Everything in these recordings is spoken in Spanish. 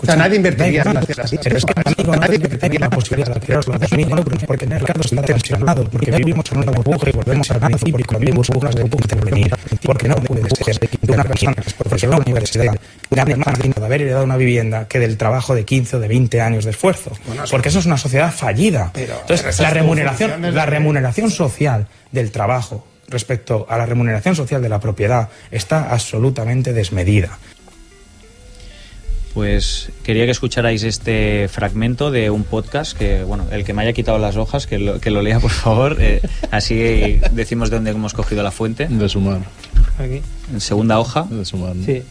nadie invertiría en hacer así. Pero es que nadie invertiría la posibilidad de alquilar los domingos, porque Ricardo está tensionado, porque vivimos en una burbuja y volvemos al principio y cuando vivimos burbujas de punto de venir, porque no puede ser de una persona que es profesional de la universidad gane más dinero de haber heredado una vivienda que del trabajo de 15 o de 20 años de esfuerzo, porque eso es una sociedad fallida. Entonces, la remuneración social del trabajo respecto a la remuneración social de la propiedad está absolutamente desmedida. Pues quería que escucharais este fragmento de un podcast que, bueno, el que me haya quitado las hojas, que lo lea, por favor. Así decimos de dónde hemos cogido la fuente. De Sumar. Aquí. En segunda hoja. De Sumar. Sí,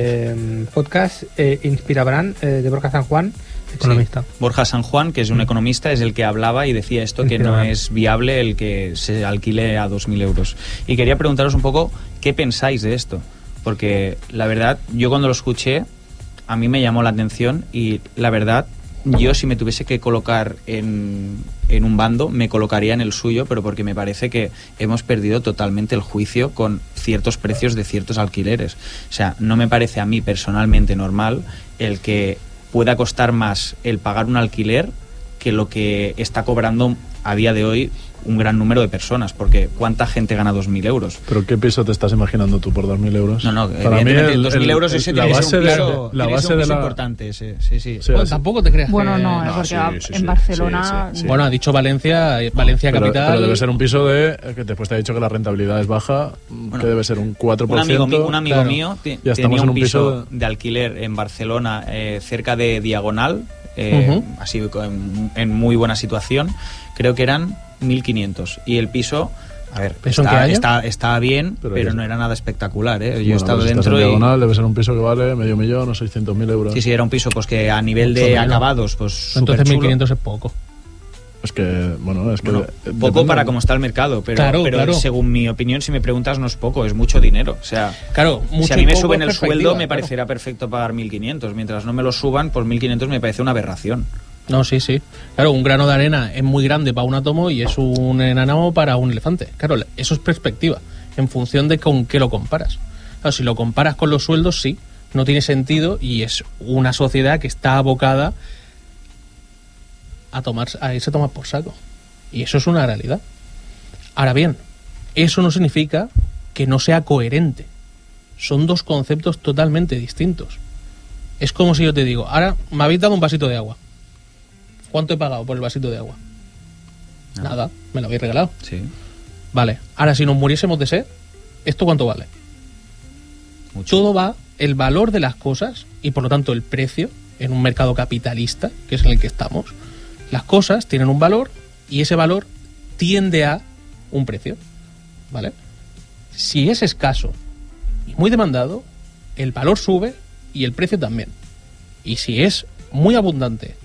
podcast Inspirabrand de Borja San Juan, economista. Sí. Borja San Juan, que es un economista, es el que hablaba y decía esto, que no es viable el que se alquile a 2.000 euros. Y quería preguntaros un poco qué pensáis de esto. Porque la verdad, yo cuando lo escuché, a mí me llamó la atención y la verdad, yo si me tuviese que colocar en un bando, me colocaría en el suyo, pero porque me parece que hemos perdido totalmente el juicio con ciertos precios de ciertos alquileres. O sea, no me parece a mí personalmente normal el que pueda costar más el pagar un alquiler que lo que está cobrando a día de hoy un gran número de personas, porque ¿cuánta gente gana 2.000 euros? ¿Pero qué piso te estás imaginando tú por 2.000 euros? No, para evidentemente mí 2.000 euros ese tiene que ser un piso, la base de la importante, sí. Bueno, tampoco te creas. Bueno, no, porque en Barcelona... Sí. Bueno, ha dicho Valencia capital... Pero debe ser un piso que después te ha dicho que la rentabilidad es baja, que debe ser un 4%. Un amigo mío tenía un piso de alquiler en Barcelona, cerca de Diagonal, así en muy buena situación, creo que eran 1.500 y el piso, a ver, está bien, pero no era nada espectacular, ¿eh? Yo he estado dentro y Diagonal debe ser un piso que vale 500.000 o 600.000 euros. Sí, era un piso pues que a nivel de acabados, pues entonces 1.500 es poco. Es que, poco para cómo está el mercado, pero según mi opinión, si me preguntas, no es poco, es mucho dinero. O sea, si a mí me suben el sueldo, me parecerá perfecto pagar 1.500. Mientras no me lo suban, pues 1.500 me parece una aberración. No, sí. Claro, un grano de arena es muy grande para un átomo y es un enano para un elefante. Claro, eso es perspectiva, en función de con qué lo comparas. Claro, si lo comparas con los sueldos, sí, no tiene sentido y es una sociedad que está abocada a irse a tomar por saco. Y eso es una realidad. Ahora bien, eso no significa que no sea coherente. Son dos conceptos totalmente distintos. Es como si yo te digo, ahora me habéis dado un vasito de agua. ¿Cuánto he pagado por el vasito de agua? Nada, me lo habéis regalado. Sí. Vale, ahora si nos muriésemos de sed, ¿esto cuánto vale? Mucho. Todo va, el valor de las cosas y por lo tanto el precio en un mercado capitalista, que es en el que estamos. Las cosas tienen un valor y ese valor tiende a un precio, ¿vale? Si es escaso y muy demandado, el valor sube y el precio también. Y si es muy abundante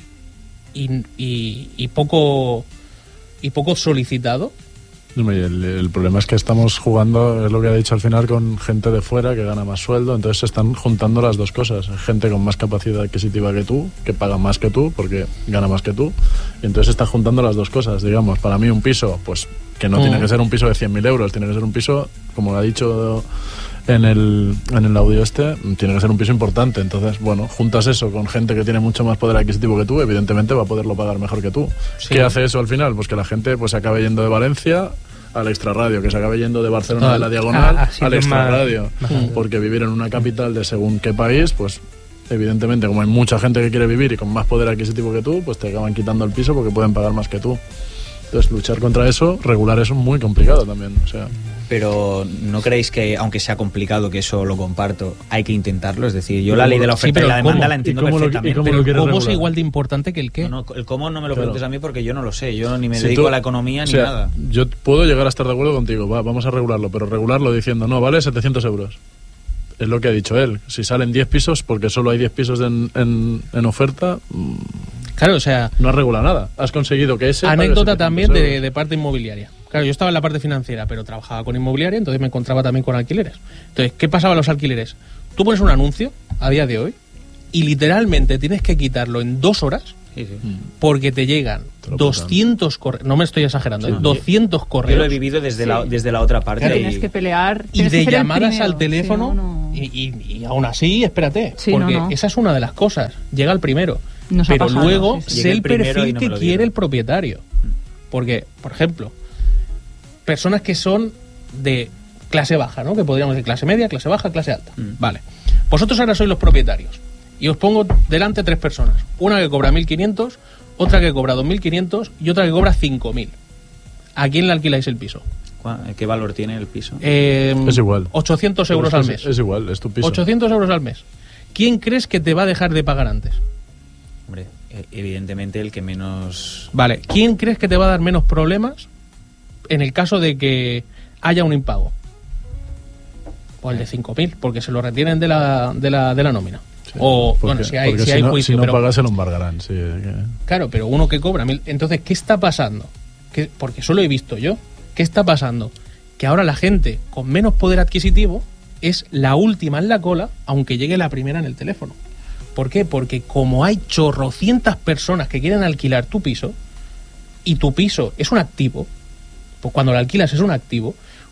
y poco solicitado. El problema es que estamos jugando, es lo que ha dicho al final, con gente de fuera que gana más sueldo, entonces se están juntando las dos cosas. Gente con más capacidad adquisitiva que tú, que paga más que tú, porque gana más que tú, y entonces se están juntando las dos cosas. Digamos, para mí un piso, pues que no tiene que ser un piso de 100.000 euros, tiene que ser un piso, como lo ha dicho en el audio tiene que ser un piso importante. Entonces, bueno, juntas eso con gente que tiene mucho más poder adquisitivo que tú, evidentemente va a poderlo pagar mejor que tú. Sí. ¿Qué hace eso al final? Pues que la gente pues se acabe yendo de Valencia al Extrarradio, que se acabe yendo de Barcelona de la Diagonal al Extrarradio, porque vivir en una capital de según qué país, pues evidentemente como hay mucha gente que quiere vivir y con más poder adquisitivo que tú, pues te acaban quitando el piso porque pueden pagar más que tú. Entonces luchar contra eso, regular eso es muy complicado también, o sea. Pero ¿no creéis que, aunque sea complicado, que eso lo comparto, hay que intentarlo? Es decir, yo la ley de la oferta y la demanda la entiendo perfectamente. Pero el cómo es igual de importante que el qué. No, el cómo no me lo preguntes a mí porque yo no lo sé. Yo ni me dedico a la economía ni nada. Yo puedo llegar a estar de acuerdo contigo, vamos a regularlo, pero regularlo diciendo, no, vale 700 euros. Es lo que ha dicho él. Si salen 10 pisos, porque solo hay 10 pisos en oferta... Claro, o sea... No has regulado nada. Has conseguido que ese... Anécdota también de parte inmobiliaria. Claro, yo estaba en la parte financiera, pero trabajaba con inmobiliaria, entonces me encontraba también con alquileres. Entonces, ¿qué pasaba a los alquileres? Tú pones un anuncio, a día de hoy, y literalmente tienes que quitarlo en 2 horas, porque te llegan 200 correos, no me estoy exagerando, 200 correos. Yo lo he vivido desde la otra parte. Claro, tienes que pelear. Y de llamadas al teléfono, Y aún así, espérate, Sí, porque no. esa es una de las cosas. Llega el primero, Nos ha pero pasado, luego sí, sí. sé el Llegué el primero perfil y no que me lo quiere dieron. el propietario. Porque, por ejemplo, personas que son de clase baja, ¿no? Que podríamos decir clase media, clase baja, clase alta. Vale. Vosotros ahora sois los propietarios y os pongo delante 3 personas. Una que cobra 1.500, otra que cobra 2.500 y otra que cobra 5.000. ¿A quién le alquiláis el piso? ¿Qué valor tiene el piso? Es igual. 800 euros al mes. Es igual, es tu piso. 800 euros al mes. ¿Quién crees que te va a dejar de pagar antes? Hombre, evidentemente el que menos... Vale. ¿Quién crees que te va a dar menos problemas en el caso de que haya un impago? O el de 5.000, porque se lo retienen de la nómina. Sí, O, porque, bueno, si hay si no, juicio. si no pero, pagas, se lo embargarán. Sí, claro, pero uno que cobra 1.000. Entonces, ¿qué está pasando? Porque eso lo he visto yo. ¿Qué está pasando? Que ahora la gente con menos poder adquisitivo es la última en la cola, aunque llegue la primera en el teléfono. ¿Por qué? Porque como hay chorrocientas personas que quieren alquilar tu piso, y tu piso es un activo, pues cuando lo alquilas es un activo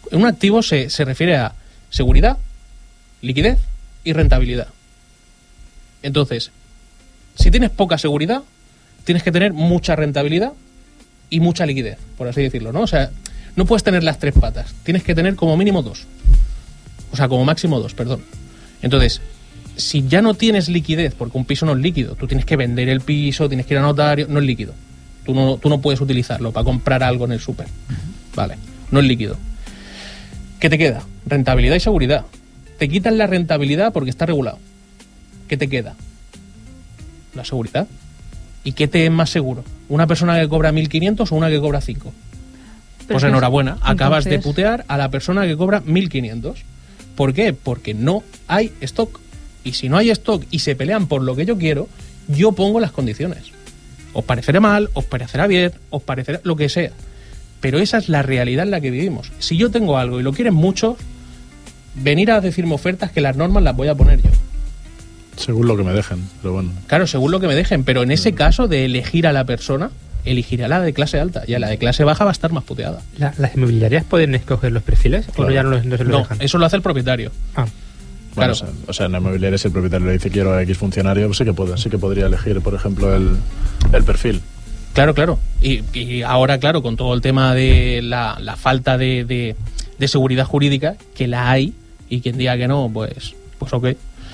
se refiere a seguridad, liquidez y rentabilidad. Entonces, si tienes poca seguridad, tienes que tener mucha rentabilidad y mucha liquidez, por así decirlo, ¿no? O sea, no puedes tener las 3 patas, tienes que tener como mínimo 2. O sea, como máximo 2, perdón. Entonces, si ya no tienes liquidez, porque un piso no es líquido, tú tienes que vender el piso, tienes que ir a notario, no es líquido. Tú no puedes utilizarlo para comprar algo en el súper. Vale, no es líquido. ¿Qué te queda? Rentabilidad y seguridad. Te quitan la rentabilidad porque está regulado. ¿Qué te queda? La seguridad. ¿Y qué te es más seguro? ¿Una persona que cobra 1.500 o una que cobra 5? Pues enhorabuena, acabas de putear a la persona que cobra 1.500. ¿Por qué? Porque no hay stock. Y si no hay stock y se pelean por lo que yo quiero, yo pongo las condiciones. Os parecerá mal, os parecerá bien, os parecerá lo que sea. Pero esa es la realidad en la que vivimos. Si yo tengo algo y lo quieren mucho, venir a decirme ofertas que las normas las voy a poner yo. según lo que me dejen, pero bueno. Claro, según lo que me dejen, pero en ese caso de elegir a la persona, elegiré a la de clase alta y a la de clase baja va a estar más puteada. ¿Las inmobiliarias pueden escoger los perfiles Claro. o ya no se los No, dejan? eso lo hace el propietario. Ah, Bueno, Claro. o sea, en la inmobiliaria, si el propietario le dice quiero a X funcionario, pues sí que podría elegir, por ejemplo, el perfil. Claro, claro. Y ahora, claro, con todo el tema de la falta de seguridad jurídica, que la hay, y quien diga que no, pues ok.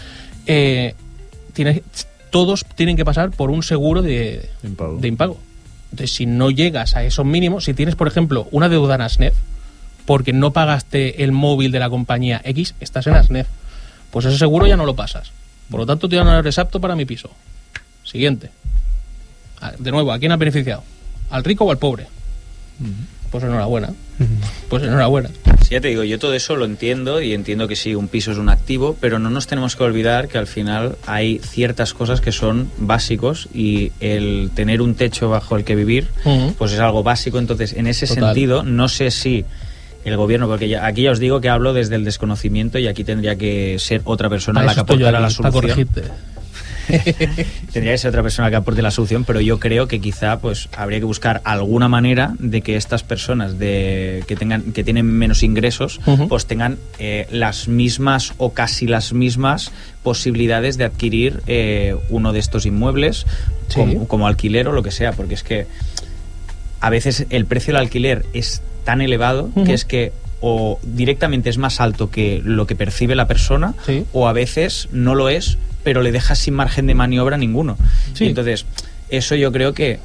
Todos tienen que pasar por un seguro de impago. Entonces, si no llegas a esos mínimos, si tienes, por ejemplo, una deuda en ASNEF, porque no pagaste el móvil de la compañía X, estás en ASNEF. Pues ese seguro ya no lo pasas. Por lo tanto, te van a dar apto para mi piso. Siguiente. De nuevo, ¿a quién ha beneficiado? ¿Al rico o al pobre? Pues enhorabuena. Pues enhorabuena. Sí, ya te digo, yo todo eso lo entiendo y entiendo que sí, un piso es un activo, pero no nos tenemos que olvidar que al final hay ciertas cosas que son básicos y el tener un techo bajo el que vivir, pues es algo básico. Entonces, en ese sentido, no sé si el gobierno, porque aquí ya os digo que hablo desde el desconocimiento y aquí tendría que ser otra persona la que aportara la solución. Tendría que ser otra persona que aporte la solución, pero yo creo que quizá pues habría que buscar alguna manera de que estas personas que tienen menos ingresos pues tengan las mismas o casi las mismas posibilidades de adquirir uno de estos inmuebles, sí, como alquiler o lo que sea, porque es que a veces el precio del alquiler es tan elevado que es que o directamente es más alto que lo que percibe la persona, sí, o a veces no lo es, pero le dejas sin margen de maniobra ninguno. Sí. Y entonces, eso yo creo que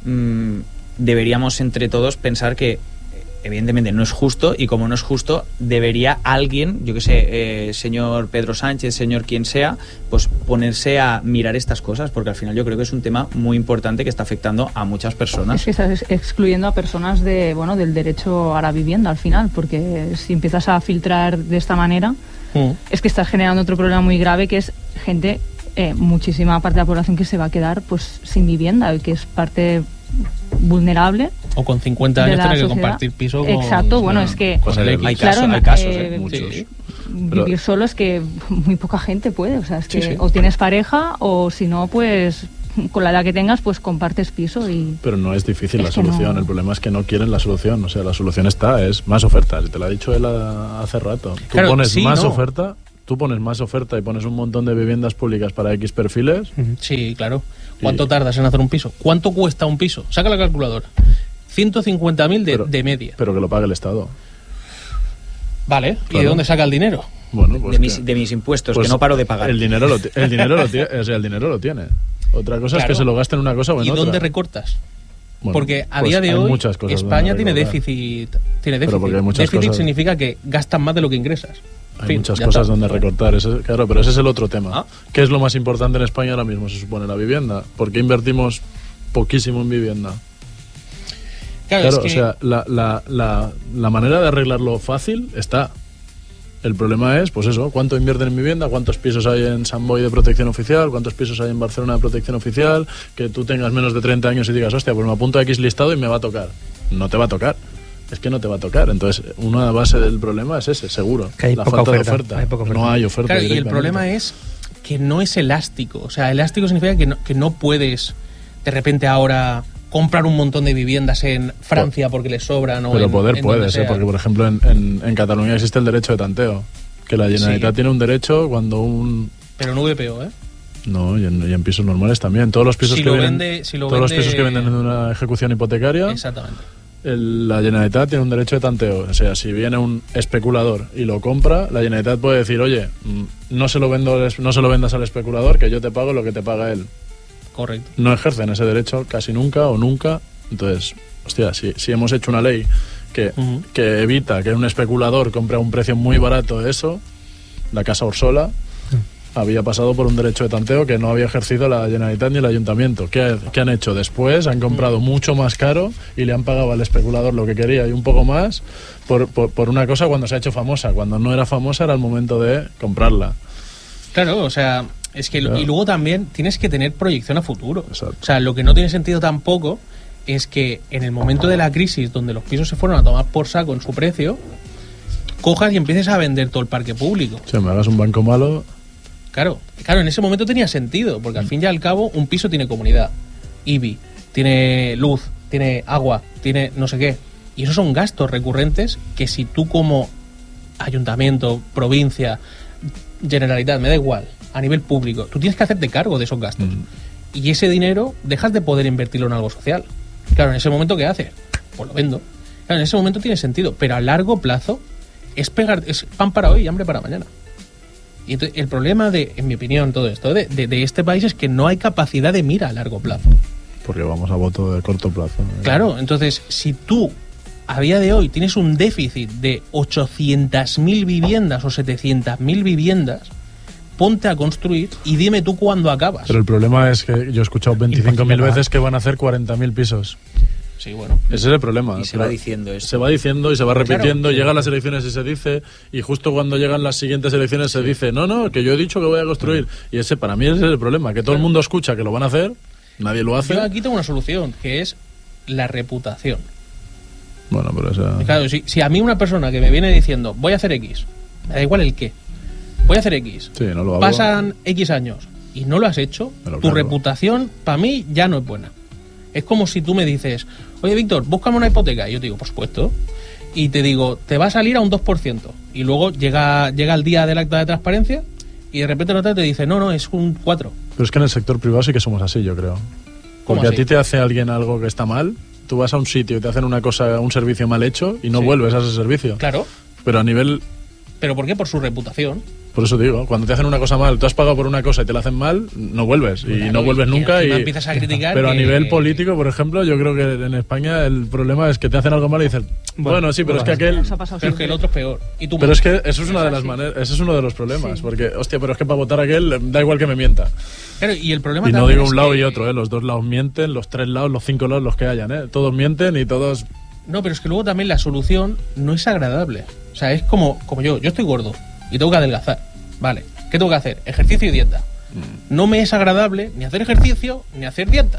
deberíamos entre todos pensar que evidentemente no es justo, y como no es justo, debería alguien, yo que sé, señor Pedro Sánchez, señor quien sea, pues ponerse a mirar estas cosas, porque al final yo creo que es un tema muy importante que está afectando a muchas personas. Es que estás excluyendo a personas del derecho a la vivienda al final, porque si empiezas a filtrar de esta manera, es que estás generando otro problema muy grave, que es gente, muchísima parte de la población que se va a quedar pues sin vivienda, que es parte vulnerable. O con 50 años tener que compartir piso con... Exacto, bueno, es que... Pues hay casos, muchos. Sí. Vivir solo es que muy poca gente puede, o sea, es que o tienes pareja o si no, pues con la edad que tengas, pues compartes piso y... Pero no es difícil la solución, no. El problema es que no quieren la solución, o sea, la solución es más oferta, te lo ha dicho él hace rato. Tú pones más oferta tú pones más oferta y pones un montón de viviendas públicas para X perfiles. Sí, claro. ¿Cuánto tardas en hacer un piso? ¿Cuánto cuesta un piso? Saca la calculadora. 150.000 de media. Pero que lo pague el Estado. Vale, Claro. ¿y de dónde saca el dinero? Bueno, pues de mis impuestos, pues que no paro de pagar. El dinero lo tiene, o sea, el dinero lo tiene. Otra cosa es Claro. que se lo gaste en una cosa o en ¿Y otra. dónde recortas? Bueno, Porque a pues día de hay hoy muchas cosas España donde tiene recortar. déficit. Pero porque hay muchas Déficit cosas. significa que gastan más de lo que ingresas. En Hay fin, muchas ya cosas está. donde recortar, claro, pero ese es el otro tema. Ah. ¿Qué es lo más importante en España ahora mismo? Se supone la vivienda. ¿Por qué invertimos poquísimo en vivienda? Claro, es que, o sea, la manera de arreglarlo fácil está. El problema es, pues eso, cuánto invierten en vivienda, cuántos pisos hay en Sant Boi de protección oficial, cuántos pisos hay en Barcelona de protección oficial, que tú tengas menos de 30 años y digas, hostia, pues me apunto a X listado y me va a tocar. No te va a tocar. Es que no te va a tocar. Entonces, una base del problema es ese, seguro. Que hay la poca falta oferta, de oferta. hay poca oferta. No hay oferta. claro, y el directamente. problema es que no es elástico. O sea, elástico significa que no puedes de repente ahora comprar un montón de viviendas en Francia porque les sobran o Pero en, poder en donde puedes, sea. porque por ejemplo en Cataluña existe el derecho de tanteo. Que la Generalitat Sí. tiene un derecho cuando un... Pero en VPO, ¿eh? No, y en pisos normales también. Todos los pisos Si que lo vienen, vende- si lo todos los vende- pisos que venden en una ejecución hipotecaria, Exactamente. la Generalitat tiene un derecho de tanteo. O sea, si viene un especulador y lo compra, la Generalitat puede decir, oye, no se lo vendas al especulador, que yo te pago lo que te paga él. Correcto. No ejercen ese derecho casi nunca o nunca. Entonces, hostia, si hemos hecho una ley Ujú. que evita que un especulador compre a un precio muy barato eso, la Casa Orsola había pasado por un derecho de tanteo que no había ejercido la Generalitat ni el Ayuntamiento. ¿Qué han hecho después? Han comprado mucho más caro y le han pagado al especulador lo que quería y un poco más por una cosa cuando se ha hecho famosa. Cuando no era famosa era el momento de comprarla. Claro, o sea, es que Claro. y luego también tienes que tener proyección a futuro. Exacto. O sea, lo que no tiene sentido tampoco es que en el momento de la crisis, donde los pisos se fueron a tomar por saco en su precio, cojas y empieces a vender todo el parque público. Si me hagas un banco malo, Claro, en ese momento tenía sentido, porque al fin y al cabo un piso tiene comunidad, IBI, tiene luz, tiene agua, tiene no sé qué. Y esos son gastos recurrentes que si tú como ayuntamiento, provincia, Generalitat, me da igual, a nivel público, tú tienes que hacerte cargo de esos gastos. Y ese dinero dejas de poder invertirlo en algo social. Claro, en ese momento, ¿qué haces? Pues lo vendo. Claro, en ese momento tiene sentido, pero a largo plazo es pan para hoy y hambre para mañana. Y entonces, el problema en mi opinión, todo esto de este país es que no hay capacidad de mira a largo plazo. porque vamos a voto de corto plazo. Claro, entonces, si tú a día de hoy tienes un déficit de 800.000 viviendas o 700.000 viviendas, ponte a construir y dime tú cuándo acabas. Pero el problema es que yo he escuchado 25.000 Imagínate. veces que van a hacer 40.000 pisos. Sí, bueno. Ese es el problema. Y se Pero va diciendo esto. Se va diciendo y se va repitiendo, Claro. llegan las elecciones y se dice, y justo cuando llegan las siguientes elecciones se dice, no, que yo he dicho que voy a construir. Y ese para mí ese es el problema, que todo el mundo escucha que lo van a hacer, nadie lo hace. Yo aquí tengo una solución, que es la reputación. Bueno, pero esa... Claro, si a mí una persona que me viene diciendo voy a hacer X, me da igual el qué, voy a hacer X, Sí, no lo hago. pasan X años y no lo has hecho, Pero tu claro. reputación para mí ya no es buena. Es como si tú me dices, oye Víctor, búscame una hipoteca. Y yo te digo, por supuesto. Y te digo, te va a salir a un 2%. Y luego llega el día del acta de transparencia y de repente el notario te dice, no, es un 4%. Pero es que en el sector privado sí que somos así, yo creo. ¿Cómo Porque así? a ti te hace alguien algo que está mal, tú vas a un sitio y te hacen una cosa, un servicio mal hecho y no Sí. vuelves a ese servicio. Claro. Pero a nivel... ¿Pero por qué? Por su reputación. Por eso digo, cuando te hacen una cosa mal, tú has pagado por una cosa y te la hacen mal, no vuelves. Y Claro, no vuelves y nunca. encima Y empiezas a criticar pero a que- nivel político, por ejemplo, yo creo que en España el problema es que te hacen algo mal y dices, bueno, sí, pero es que aquel... Nos ha pasado Pero es que el siempre. otro es peor. Y tú Pero es que eso es una de Es las así. maneras, ese es uno de los problemas, Sí. porque, hostia, pero es que para votar a aquel da igual que me mienta. Claro, y el problema Y no también digo es un lado que- y otro, los dos lados mienten, los tres lados, los cinco lados, los que hayan, todos mienten y todos... No, pero es que luego también la solución no es agradable. O sea, es como yo estoy gordo y tengo que adelgazar. Vale, ¿qué tengo que hacer? Ejercicio y dieta. No me es agradable ni hacer ejercicio ni hacer dieta.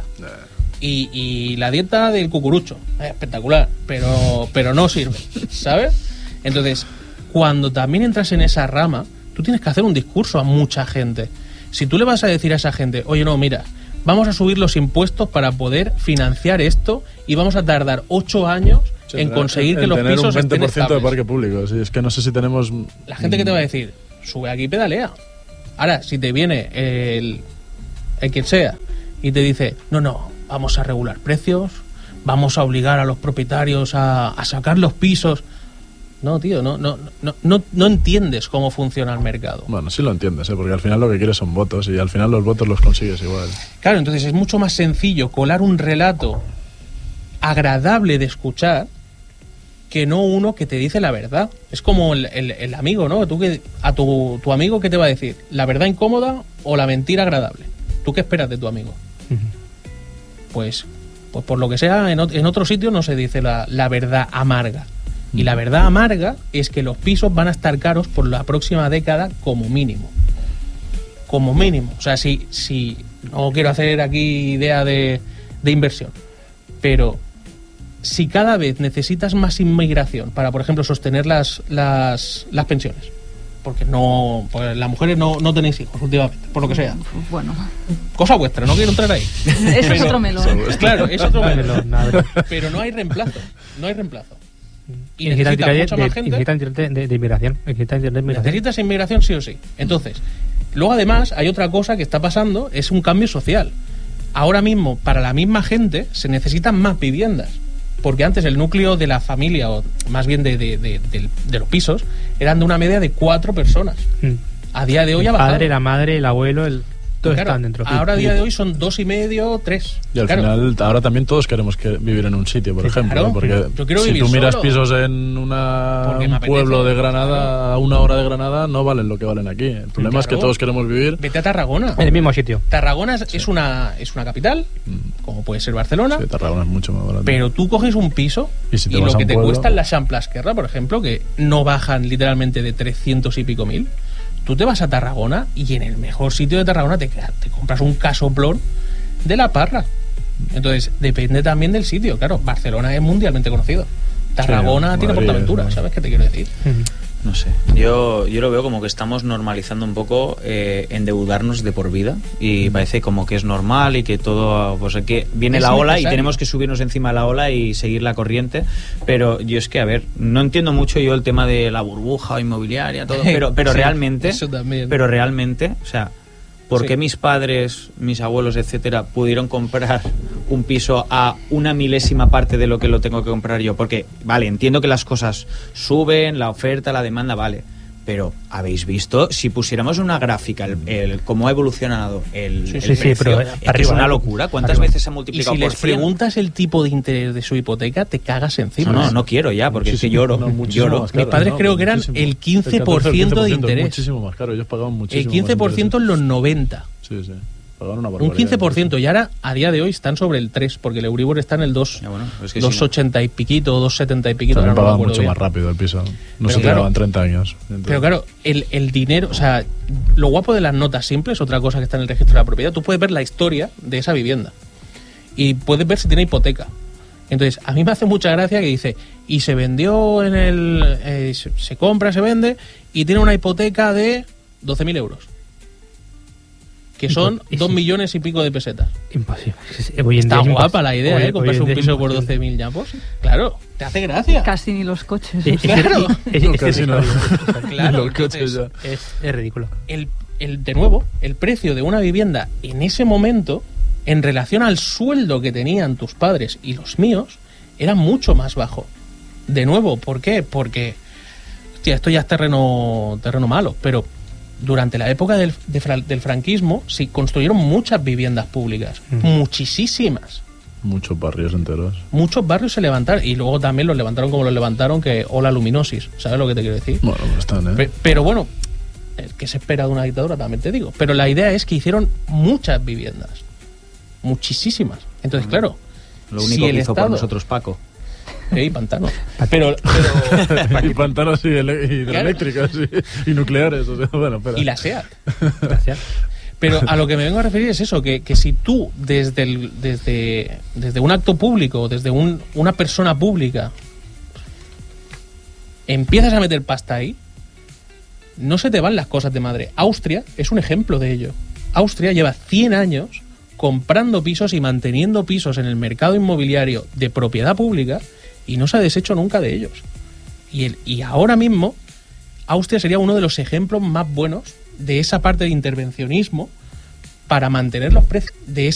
Y la dieta del cucurucho, espectacular, pero no sirve, ¿sabes? Entonces, cuando también entras en esa rama, tú tienes que hacer un discurso a mucha gente. Si tú le vas a decir a esa gente, oye, no, mira, vamos a subir los impuestos para poder financiar esto y vamos a tardar 8 años en conseguir que los tener pisos un estén 20% de estables. parque público. Sí, es que no sé si tenemos... La gente que te va a decir, sube aquí y pedalea. Ahora, si te viene el quien sea y te dice, no, vamos a regular precios, vamos a obligar a los propietarios a sacar los pisos. No, tío, no entiendes cómo funciona el mercado. Bueno, sí lo entiendes, porque al final lo que quieres son votos y al final los votos los consigues igual. Claro, entonces es mucho más sencillo colar un relato agradable de escuchar que no uno que te dice la verdad. Es como el amigo, ¿no? A tu amigo, ¿qué te va a decir? ¿La verdad incómoda o la mentira agradable? ¿Tú qué esperas de tu amigo? Pues por lo que sea, en otro sitio no se dice la verdad amarga. Y la verdad amarga es que los pisos van a estar caros por la próxima década como mínimo. Como mínimo. O sea, si no quiero hacer aquí idea de inversión, pero si cada vez necesitas más inmigración para, por ejemplo, sostener las pensiones, porque las mujeres no tenéis hijos últimamente, por lo que sea. Bueno. Cosa vuestra, no quiero entrar ahí. Eso es otro melón. Claro, es otro melón. Pero no hay reemplazo. Y necesitas mucha más gente. Necesitas de inmigración. Necesitas inmigración sí o sí. Entonces, luego además hay otra cosa que está pasando, es un cambio social. Ahora mismo, para la misma gente, se necesitan más viviendas. Porque antes el núcleo de la familia, o más bien de los pisos, eran de una media de 4 personas. A día de hoy ha bajado. El padre, la madre, el abuelo, todos claro, están dentro. Ahora a día de hoy son 2,5, 3. Y al final, ahora también todos queremos vivir en un sitio, por ejemplo. Claro, porque yo quiero si vivir tú miras solo. pisos en un pueblo de Granada, a 1 hora de Granada, no valen lo que valen aquí. El problema es que todos queremos vivir. Vete a Tarragona. En el mismo sitio. Tarragona es una capital, como puede ser Barcelona. Sí, Tarragona es mucho más barato. Pero tú coges un piso y lo que te cuesta en la Champla Esquerra, por ejemplo, que no bajan literalmente de 300 y pico mil. Tú te vas a Tarragona y en el mejor sitio de Tarragona te compras un casoplón de la Parra. Entonces, depende también del sitio. Claro, Barcelona es mundialmente conocido. Tarragona tiene Portaventura, ¿sabes qué te quiero decir? No sé, yo lo veo como que estamos normalizando un poco endeudarnos de por vida y parece como que es normal y que todo, pues que viene la ola y tenemos que subirnos encima de la ola y seguir la corriente, pero yo es que, a ver, no entiendo mucho yo el tema de la burbuja inmobiliaria, todo, pero sí, realmente, eso también. Pero realmente, o sea, ¿por qué mis padres, mis abuelos, etcétera, pudieron comprar un piso a 1/1000ª parte de lo que lo tengo que comprar yo? Porque, vale, entiendo que las cosas suben, la oferta, la demanda, vale. Pero, ¿habéis visto? Si pusiéramos una gráfica, cómo ha evolucionado el precio, pero es una locura. ¿Cuántas veces se ha multiplicado y si por les 100? preguntas el tipo de interés de su hipoteca, te cagas encima. No quiero ya, porque es que lloro. Lloro. Mis padres creo que eran el 15% de interés. Muchísimo más caro, ellos pagaban muchísimo el 15% en los 90. Sí. Pagaban una Un barbaridad. 15%, y ahora a día de hoy están sobre el 3, porque el Euribor está en el 2, Ya, bueno, es que 2,80 y piquito, 2,70 y piquito. También no pagaban me acuerdo mucho bien. más rápido el piso. No Pero se claro, tiraban 30 años. Pero claro, el dinero, o sea, lo guapo de las notas simples, otra cosa que está en el registro de la propiedad, tú puedes ver la historia de esa vivienda y puedes ver si tiene hipoteca. Entonces, a mí me hace mucha gracia que dice, y se vendió se compra, se vende, y tiene una hipoteca de 12.000 euros. Que son 2 millones y pico de pesetas. Imposible. Está guapa la idea, comprarse un piso por 12.000 ya, pues. Claro, te hace gracia. Casi ni los coches. Claro. Claro, Los coches ya. Es ridículo. De nuevo, el precio de una vivienda en ese momento, en relación al sueldo que tenían tus padres y los míos, era mucho más bajo. De nuevo, ¿por qué? Porque, hostia, esto ya es terreno malo, pero durante la época del franquismo sí construyeron muchas viviendas públicas, muchísimas. Muchos barrios enteros. Muchos barrios se levantaron, y luego también los levantaron como los levantaron, que hola luminosis, ¿sabes lo que te quiero decir? Bueno, pues están, Pero bueno, ¿qué se espera de una dictadura? También te digo. Pero la idea es que hicieron muchas viviendas, muchísimas. Entonces, claro, lo único que hizo por nosotros Paco. Y pantanos. Pero y pantanos y hidroeléctricas y nucleares. O sea, bueno, espera. Y la SEAT. Pero a lo que me vengo a referir es eso, que si tú desde un acto público, desde una persona pública, empiezas a meter pasta ahí, no se te van las cosas de madre. Austria es un ejemplo de ello. Austria lleva 100 años comprando pisos y manteniendo pisos en el mercado inmobiliario de propiedad pública y no se ha deshecho nunca de ellos. Y ahora mismo Austria sería uno de los ejemplos más buenos de esa parte de intervencionismo para mantener los precios de